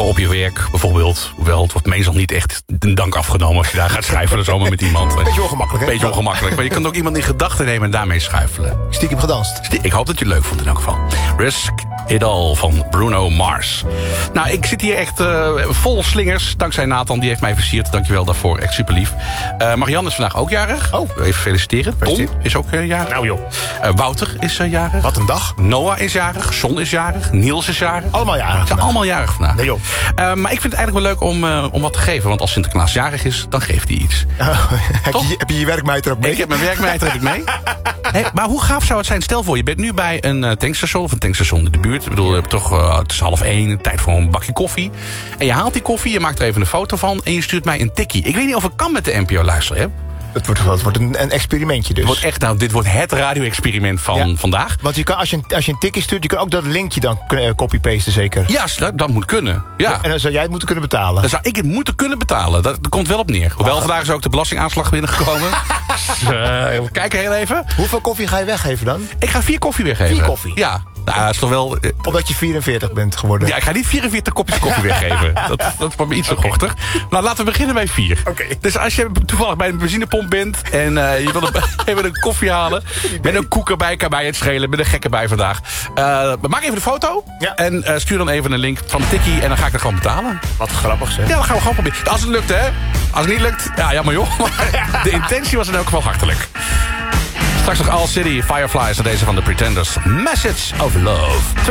Voor op je werk bijvoorbeeld. Hoewel, het wordt meestal niet echt een dank afgenomen als je daar gaat schuifelen zomaar met iemand. Beetje ongemakkelijk, hè? Beetje ongemakkelijk. Maar je kan ook iemand in gedachten nemen en daarmee schuifelen. Stiekem gedanst. Ik hoop dat je het leuk vond in elk geval. Risk It All van Bruno Mars. Nou, ik zit hier echt vol slingers. Dankzij Nathan, die heeft mij versierd. Dankjewel daarvoor, echt super lief. Marianne is vandaag ook jarig. Oh. Even feliciteren. Tom is ook jarig. Nou joh. Wouter is jarig. Wat een dag. Noah is jarig. Son is jarig. Niels is jarig. Allemaal jarig. Ze zijn allemaal jarig vandaag. Nee joh. Maar ik vind het eigenlijk wel leuk om wat te geven. Want als Sinterklaas jarig is, dan geeft hij iets. Heb je je werkmeter ook mee? Ik heb mijn werkmeter mee. Hey, maar hoe gaaf zou het zijn? Stel voor, je bent nu bij een tankstation of een tankstation in de buurt. Ik bedoel, je hebt toch, het is 12:30, tijd voor een bakje koffie. En je haalt die koffie, je maakt er even een foto van en je stuurt mij een tikkie. Ik weet niet of ik kan met de NPO luisteren, hè? Het wordt een experimentje dus. Dit wordt het radio-experiment van vandaag. Want je kan, als je een tikje stuurt, je kan ook dat linkje dan copy-pasten zeker. Ja, dat moet kunnen. Ja. En dan zou jij het moeten kunnen betalen. Dan zou ik het moeten kunnen betalen. Dat komt wel op neer. Hoewel vandaag is ook de belastingaanslag binnengekomen. We kijken heel even. Hoeveel koffie ga je weggeven dan? Ik ga 4 koffie weggeven. 4 koffie? Ja. Nou, dat is toch wel... Omdat je 44 bent geworden. Ja, ik ga niet 44 kopjes koffie weggeven. Dat is voor me iets te gochtig. Nou, laten we beginnen bij 4. Oké. Dus als je toevallig bij een benzinepomp bent en je wil even een koffie halen, met een koek erbij, kan mij het schelen, met een gekke bij vandaag. Maak even de foto en stuur dan even een link van Tikkie en dan ga ik er gewoon betalen. Wat grappig zeg. Ja, dat gaan we gewoon proberen. Als het lukt, hè. Als het niet lukt, ja, jammer joh. Maar de intentie was in elk geval hartelijk. Straks nog All City, Fireflies en deze van The Pretenders. Message of Love.